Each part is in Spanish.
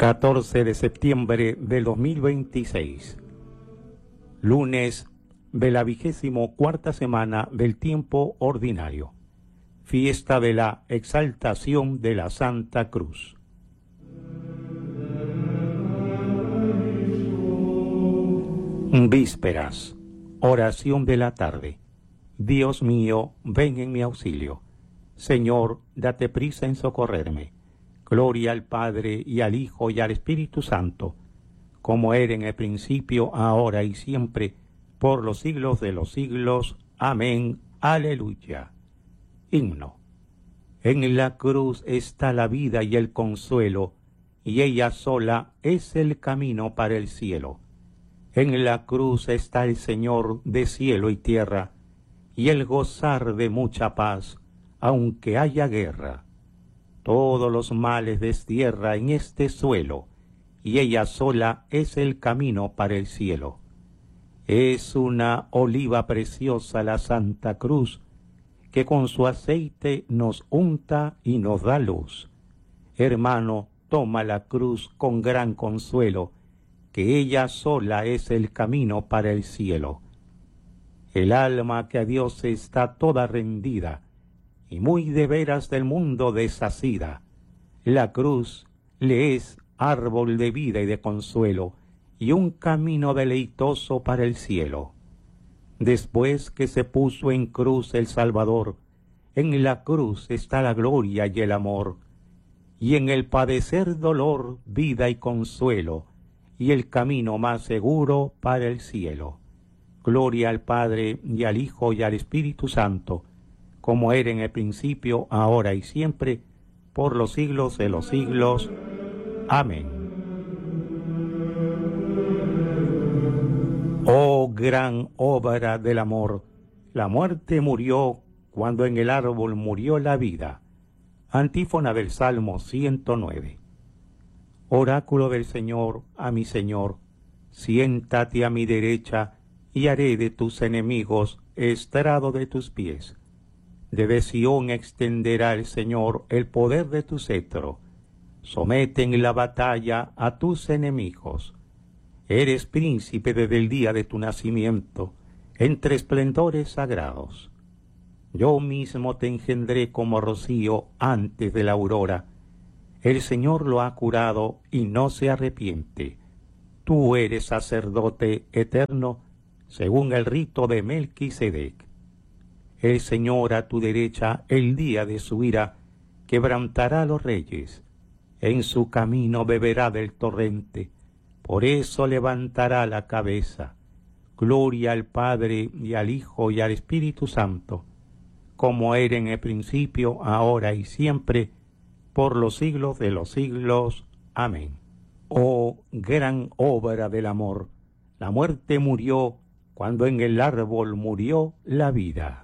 14 de septiembre del 2026, lunes de la 24ª semana del tiempo ordinario, fiesta de la exaltación de la Santa Cruz. Vísperas, oración de la tarde. Dios mío, ven en mi auxilio. Señor, date prisa en socorrerme. Gloria al Padre, y al Hijo, y al Espíritu Santo, como era en el principio, ahora y siempre, por los siglos de los siglos. Amén. Aleluya. Himno. En la cruz está la vida y el consuelo, y ella sola es el camino para el cielo. En la cruz está el Señor de cielo y tierra, y el gozar de mucha paz, aunque haya guerra. Todos los males destierra en este suelo, y ella sola es el camino para el cielo. Es una oliva preciosa la Santa Cruz, que con su aceite nos unta y nos da luz. Hermano, toma la cruz con gran consuelo, que ella sola es el camino para el cielo. El alma que a Dios está toda rendida, y muy de veras del mundo desasida, la cruz le es árbol de vida y de consuelo, y un camino deleitoso para el cielo. Después que se puso en cruz el Salvador, en la cruz está la gloria y el amor, y en el padecer dolor, vida y consuelo, y el camino más seguro para el cielo. Gloria al Padre, y al Hijo, y al Espíritu Santo, como era en el principio, ahora y siempre, por los siglos de los siglos. Amén. Oh gran obra del amor, la muerte murió cuando en el árbol murió la vida. Antífona del Salmo 109. Oráculo del Señor a mi Señor, siéntate a mi derecha, y haré de tus enemigos estrado de tus pies. Desde Sión extenderá el Señor el poder de tu cetro. Somete en la batalla a tus enemigos. Eres príncipe desde el día de tu nacimiento, entre esplendores sagrados. Yo mismo te engendré como rocío antes de la aurora. El Señor lo ha curado y no se arrepiente. Tú eres sacerdote eterno, según el rito de Melquisedec. El Señor a tu derecha, el día de su ira, quebrantará a los reyes. En su camino beberá del torrente, por eso levantará la cabeza. Gloria al Padre, y al Hijo, y al Espíritu Santo, como era en el principio, ahora y siempre, por los siglos de los siglos. Amén. Oh gran obra del amor, la muerte murió cuando en el árbol murió la vida.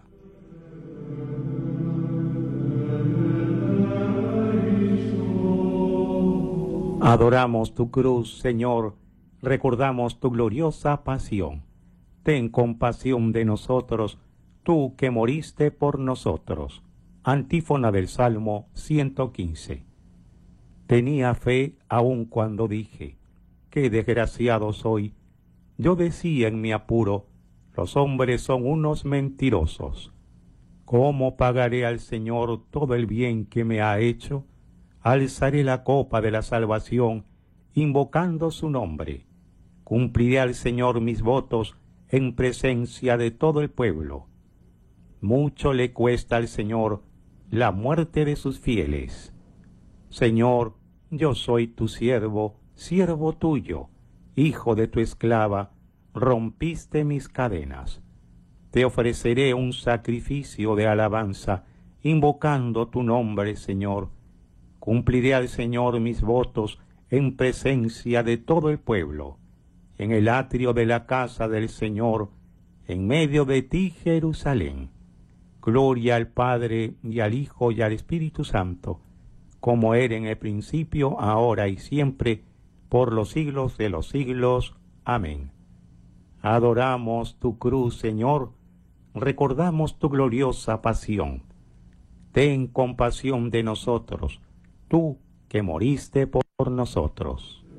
Adoramos tu cruz, Señor, recordamos tu gloriosa pasión. Ten compasión de nosotros, tú que moriste por nosotros. Antífona del Salmo 115. Tenía fe aun cuando dije, qué desgraciado soy. Yo decía en mi apuro, los hombres son unos mentirosos. ¿Cómo pagaré al Señor todo el bien que me ha hecho? Alzaré la copa de la salvación, invocando su nombre. Cumpliré al Señor mis votos en presencia de todo el pueblo. Mucho le cuesta al Señor la muerte de sus fieles. Señor, yo soy tu siervo, siervo tuyo, hijo de tu esclava, rompiste mis cadenas. Te ofreceré un sacrificio de alabanza, invocando tu nombre, Señor. Cumpliré al Señor mis votos en presencia de todo el pueblo, en el atrio de la casa del Señor, en medio de ti, Jerusalén. Gloria al Padre, y al Hijo, y al Espíritu Santo, como era en el principio, ahora y siempre, por los siglos de los siglos. Amén. Adoramos tu cruz, Señor, recordamos tu gloriosa pasión. Ten compasión de nosotros, tú que moriste por nosotros.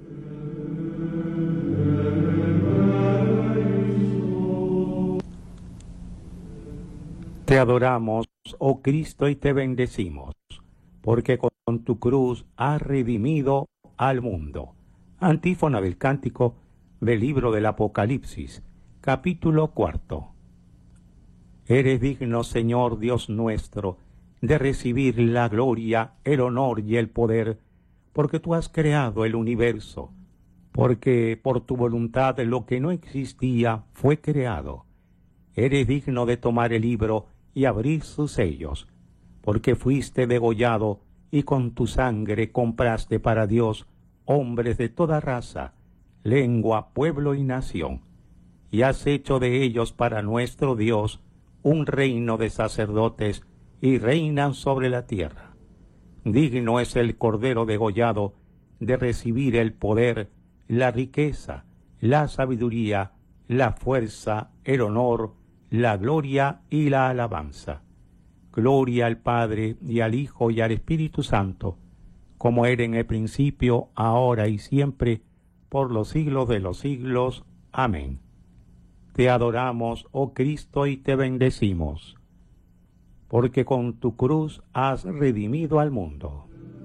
Te adoramos, oh Cristo, y te bendecimos, porque con tu cruz has redimido al mundo. Antífona del cántico del libro del Apocalipsis, capítulo 4. Eres digno, Señor Dios nuestro, de recibir la gloria, el honor y el poder, porque tú has creado el universo, porque por tu voluntad lo que no existía fue creado. Eres digno de tomar el libro y abrir sus sellos, porque fuiste degollado y con tu sangre compraste para Dios hombres de toda raza, lengua, pueblo y nación, y has hecho de ellos para nuestro Dios un reino de sacerdotes y reinan sobre la tierra. Digno es el Cordero degollado de recibir el poder, la riqueza, la sabiduría, la fuerza, el honor, la gloria y la alabanza. Gloria al Padre, y al Hijo, y al Espíritu Santo, como era en el principio, ahora y siempre, por los siglos de los siglos. Amén. Te adoramos, oh Cristo, y te bendecimos, porque con tu cruz has redimido al mundo.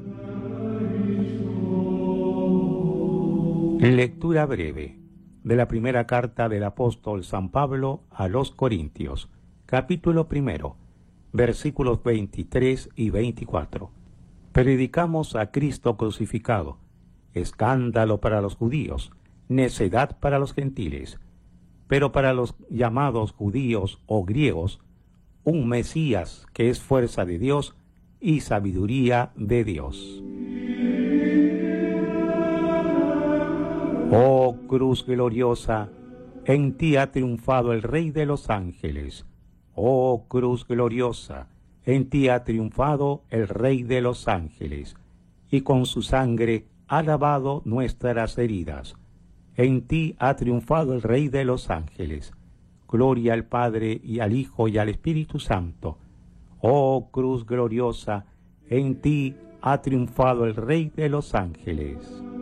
Lectura breve de la primera carta del apóstol San Pablo a los Corintios, capítulo 1, versículos 23 y 24. Predicamos a Cristo crucificado, escándalo para los judíos, necedad para los gentiles, pero para los llamados judíos o griegos, un Mesías que es fuerza de Dios y sabiduría de Dios. Oh cruz gloriosa, en ti ha triunfado el Rey de los ángeles. Oh cruz gloriosa, en ti ha triunfado el Rey de los ángeles, y con su sangre ha lavado nuestras heridas. En ti ha triunfado el Rey de los ángeles. Gloria al Padre, y al Hijo, y al Espíritu Santo. Oh cruz gloriosa, en ti ha triunfado el Rey de los ángeles.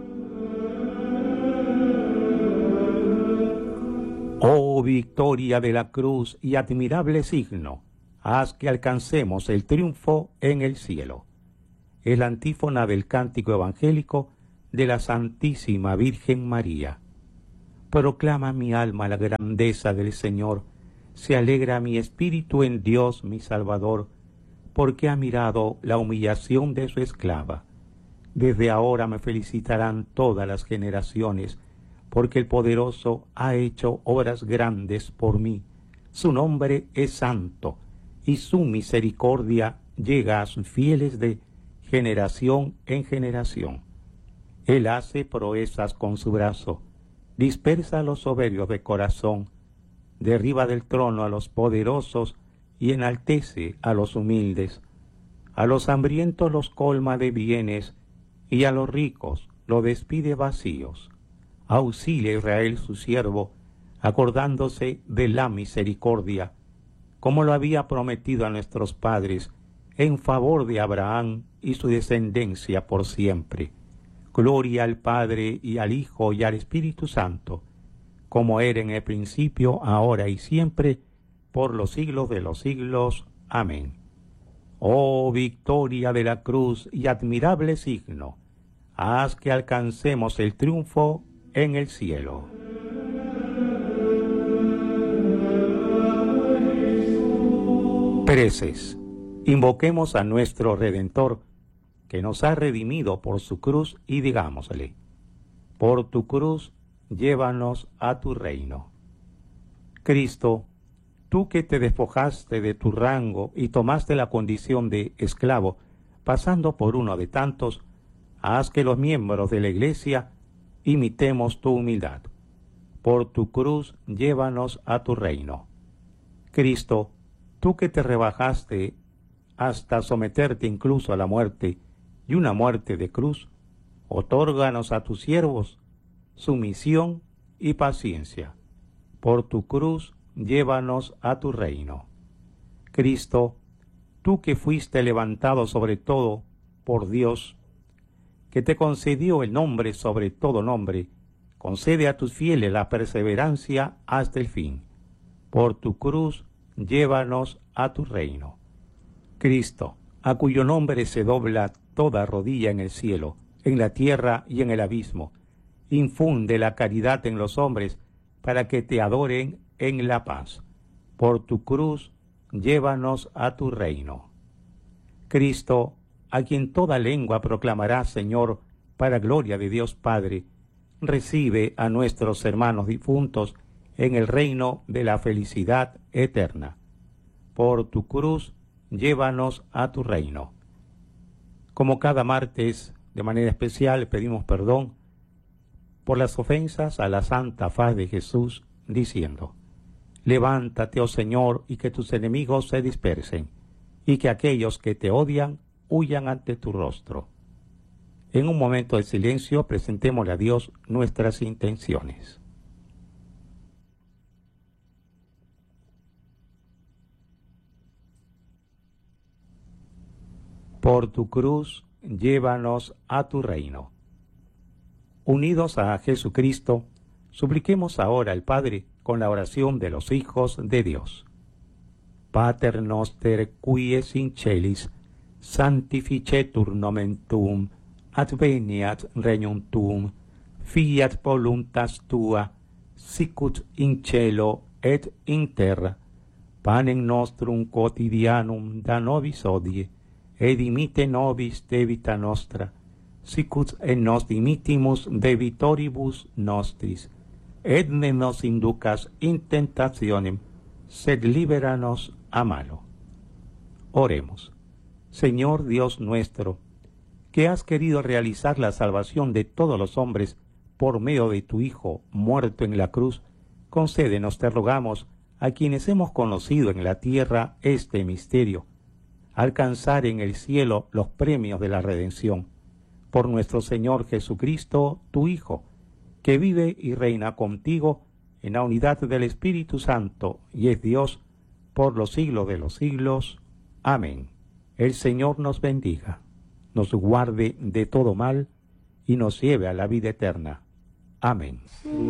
Oh victoria de la cruz y admirable signo, haz que alcancemos el triunfo en el cielo. Es la antífona del cántico evangélico de la Santísima Virgen María. Proclama mi alma la grandeza del Señor, se alegra mi espíritu en Dios mi Salvador, porque ha mirado la humillación de su esclava. Desde ahora me felicitarán todas las generaciones, porque el Poderoso ha hecho obras grandes por mí. Su nombre es santo, y su misericordia llega a sus fieles de generación en generación. Él hace proezas con su brazo, dispersa a los soberbios de corazón, derriba del trono a los poderosos y enaltece a los humildes. A los hambrientos los colma de bienes, y a los ricos los despide vacíos. Auxilia a Israel su siervo, acordándose de la misericordia, como lo había prometido a nuestros padres, en favor de Abraham y su descendencia por siempre. Gloria al Padre, y al Hijo, y al Espíritu Santo, como era en el principio, ahora y siempre, por los siglos de los siglos. Amén. Oh victoria de la cruz y admirable signo, haz que alcancemos el triunfo en el cielo. Preces. Invoquemos a nuestro Redentor, que nos ha redimido por su cruz, y digámosle: por tu cruz, llévanos a tu reino. Cristo, tú que te despojaste de tu rango y tomaste la condición de esclavo, pasando por uno de tantos, haz que los miembros de la Iglesia imitemos tu humildad. Por tu cruz, llévanos a tu reino. Cristo, tú que te rebajaste hasta someterte incluso a la muerte, y una muerte de cruz, otórganos a tus siervos sumisión y paciencia. Por tu cruz, llévanos a tu reino. Cristo, tú que fuiste levantado sobre todo por Dios, que te concedió el nombre sobre todo nombre, concede a tus fieles la perseverancia hasta el fin. Por tu cruz, llévanos a tu reino. Cristo, a cuyo nombre se dobla toda rodilla en el cielo, en la tierra y en el abismo, infunde la caridad en los hombres para que te adoren en la paz. Por tu cruz, llévanos a tu reino. Cristo, a quien toda lengua proclamará Señor para gloria de Dios Padre, recibe a nuestros hermanos difuntos en el reino de la felicidad eterna. Por tu cruz, llévanos a tu reino. Como cada martes, de manera especial, pedimos perdón por las ofensas a la santa faz de Jesús, diciendo: levántate, oh Señor, y que tus enemigos se dispersen, y que aquellos que te odian huyan ante tu rostro. En un momento de silencio, presentémosle a Dios nuestras intenciones. Por tu cruz, llévanos a tu reino. Unidos a Jesucristo, supliquemos ahora al Padre con la oración de los hijos de Dios. Pater noster, qui es in celis, sanctificetur nomen tuum, adveniat regnum tuum, fiat voluntas tua, sicut in cielo et in terra. Panem nostrum quotidianum da nobis hodie, et dimitte nobis debita nostra, sicut et nos dimittimus debitoribus nostris, et ne nos inducas in tentationem, sed liberanos a malo. Oremos. Señor Dios nuestro, que has querido realizar la salvación de todos los hombres por medio de tu Hijo muerto en la cruz, concédenos, te rogamos, a quienes hemos conocido en la tierra este misterio, alcanzar en el cielo los premios de la redención. Por nuestro Señor Jesucristo, tu Hijo, que vive y reina contigo en la unidad del Espíritu Santo y es Dios por los siglos de los siglos. Amén. El Señor nos bendiga, nos guarde de todo mal y nos lleve a la vida eterna. Amén.